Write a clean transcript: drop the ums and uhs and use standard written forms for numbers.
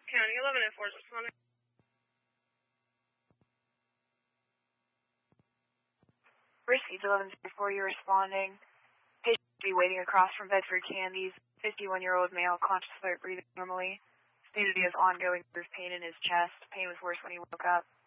County 11 and 4 is responding. Risky 11-4, you're responding. Patient be waiting across from Bedford Candies. 51-year-old male, conscious without breathing normally. Stated he has ongoing nerve pain in his chest. Pain was worse when he woke up.